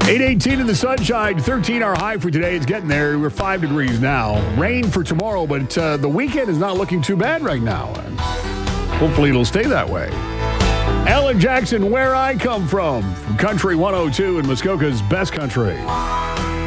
8:18 in the sunshine, 13 our high for today. It's getting there. We're 5 degrees now. Rain for tomorrow, but the weekend is not looking too bad right now. And hopefully it'll stay that way. Alan Jackson, Where I Come From Country 102 in Muskoka's Best Country.